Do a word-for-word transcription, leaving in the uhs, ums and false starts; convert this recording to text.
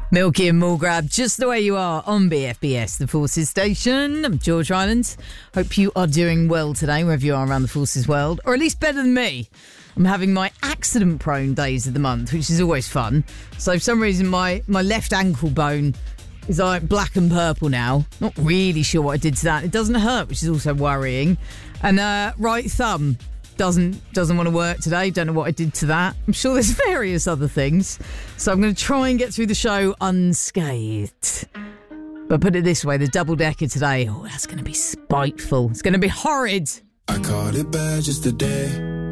Milky and Mulgrab, just the way you are on B F B S, the Forces Station. I'm George Rylands. Hope you are doing well today, wherever you are around the Forces world, or at least better than me. I'm having my accident-prone days of the month, which is always fun. So for some reason, my, my left ankle bone is like black and purple now. Not really sure what I did to that. It doesn't hurt, which is also worrying. And uh, right thumb doesn't doesn't want to work today. Don't know what I did to that. I'm sure there's various other things. So I'm going to try and get through the show unscathed. But put it this way, the double-decker today, oh, that's going to be spiteful. It's going to be horrid. I caught it bad just today.